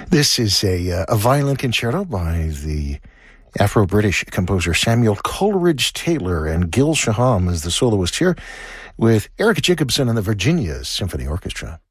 This is a violin concerto by the Afro-British composer Samuel Coleridge-Taylor, and Gil Shaham is the soloist here with Eric Jacobson and the Virginia Symphony Orchestra.